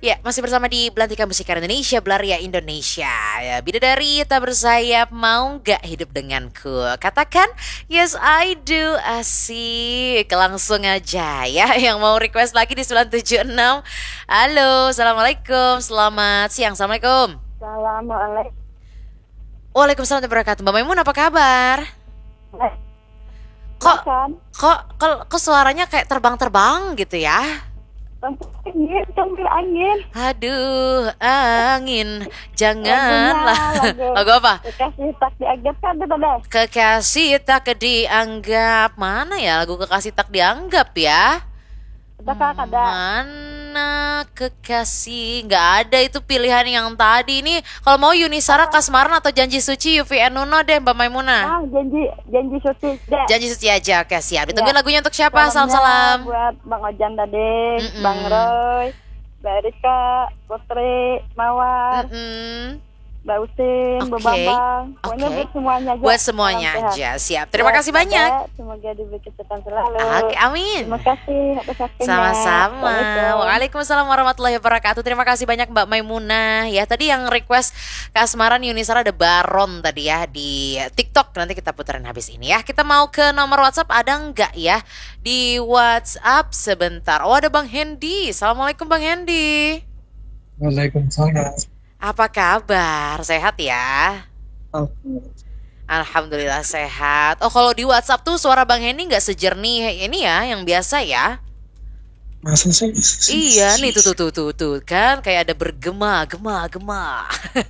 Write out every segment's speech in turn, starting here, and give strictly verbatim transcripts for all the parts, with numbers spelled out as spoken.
Ya, masih bersama di Belantika Musika Indonesia, Belaria Indonesia. Ya, bidadari tak bersayap, mau gak hidup denganku? Katakan, yes I do, asik. Langsung aja ya, yang mau request lagi di sembilan tujuh enam. Halo, Assalamualaikum, selamat siang. Assalamualaikum. Assalamualaikum. Waalaikumsalam warahmatullahi wabarakatuh. Mbak Maimun, apa kabar? Kok, Makan. kok, kok, kok suaranya kayak terbang-terbang gitu ya? Angin, sambil angin. Aduh, angin, janganlah. Lagunya, Lagu apa? Kekasih tak dianggap kan itu deh. Kekasih tak dianggap. Mana ya lagu kekasih tak dianggap ya? Kita kan ada. Mana kekasih? Nggak ada itu pilihan yang tadi. Ini kalau mau Yunisara Kasmaran atau Janji Suci U V N Uno deh Mbak Maimunah. Ah, janji janji suci deh. Janji Suci aja, oke siap. Ditunggu Ya. lagunya untuk siapa? Salamnya Salam-salam. buat Bang Ojan Dadeng, Mm-mm. Bang Roy, Mbak Erika, Putri, Mawar, Mm-mm. Mbak Usin, Bu Oke, Bambang. Pokoknya oke. buat semuanya aja. Buat semuanya Salam sehat. aja, siap. Terima Buat kasih banyak. Anda, semoga diberi kesehatan selalu. Oke, amin. Terima kasih atas waktunya. Sama-sama. Assalamualaikum. Waalaikumsalam warahmatullahi wabarakatuh. Terima kasih banyak Mbak Maimunah. Ya, tadi yang request Kasmaran Yunisara ada Baron tadi ya di TikTok. Nanti kita puterin habis ini ya. Kita mau ke nomor WhatsApp, ada enggak ya? Di WhatsApp sebentar. Oh, ada Bang Hendy. Assalamualaikum Bang Hendy. Waalaikumsalam. Apa kabar? Sehat ya? Alhamdulillah sehat. Oh, kalau di WhatsApp tuh suara Bang Hendy nggak sejernih ini ya, yang biasa ya? Masa sih? Iya nih tuh tuh tuh tuh tuh kan kayak ada bergema gema gema.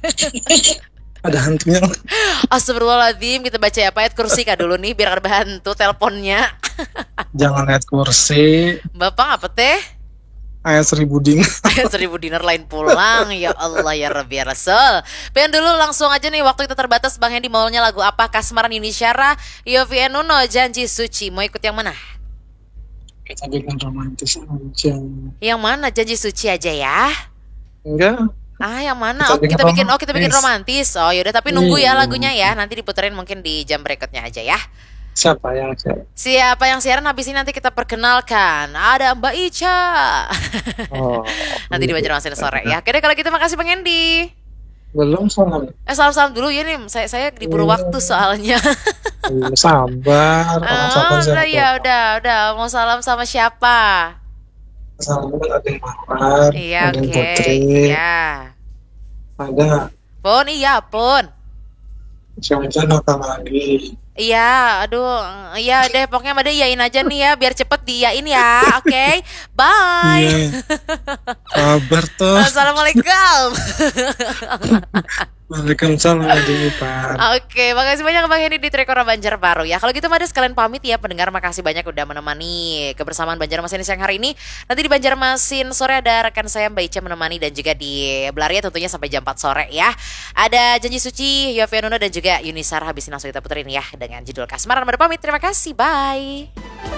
Ada hantunya. Astagfirullahaladzim, kita baca apa ayat kursi kah dulu nih biar ada bantu teleponnya. Jangan lihat kursi. Bapak apa teh? Ayat seribu ding. Ayat seribu dinar lain pulang. Ya Allah ya Rabbi ya Rasul. Pengen dulu langsung aja nih, waktu kita terbatas. Bang Hendy maunya lagu apa? Kasmaran Yunisara, U V N Uno, Janji Suci. Mau ikut yang mana? Kita bikin romantis aja. Yang mana? Janji Suci aja ya. Enggak. Ah, yang mana? Kita Oh, kita bikin bikin oh kita bikin romantis. Oh, yaudah, tapi nunggu ya lagunya ya. Nanti diputerin mungkin di jam berikutnya aja ya. Siapa yang siapa? Siapa yang siaran habis ini nanti kita perkenalkan. Ada Mbak Ica. Oh. Nanti di Banjarmasin sore ya. Oke deh kalau gitu, makasih Bang Hendy. Belum salam. Eh salam-salam dulu ya nih. Saya saya diburu Iya. waktu soalnya. Belum sabar. Orang sabar Oh, siapa? udah ya udah udah mau salam sama siapa? Salam buat ada yang Mawar, Iya, ada yang oke. Putri, Iya. ada Pun iya, pun. siapa apa lagi? Iya, aduh, iya deh, pokoknya Mada iyain aja nih ya, biar cepet diiyain ya, oke? Bye. Iya. Kabar tuh. Assalamualaikum. Waalaikumsalam Adi Pak. Oke, makasih banyak Bang Hendy di Trekora Banjarbaru ya. Kalau gitu Mada sekalian pamit ya pendengar, makasih banyak udah menemani kebersamaan Banjarmasin siang hari ini. Nanti di Banjarmasin sore ada rekan saya Mbak Ica menemani, dan juga di Belaria tentunya sampai jam empat sore ya. Ada Janji Suci, U V N Uno, dan juga Yunisara. Habis ini langsung kita puterin ya dengan judul Kasmaran. Mada pamit, terima kasih, bye.